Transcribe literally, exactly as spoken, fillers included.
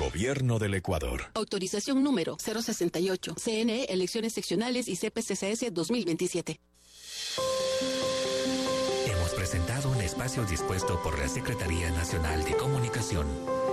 Gobierno del Ecuador. Autorización número cero sesenta y ocho. C N E, Elecciones Seccionales y C P C C S dos mil veintisiete. Hemos presentado un espacio dispuesto por la Secretaría Nacional de Comunicación.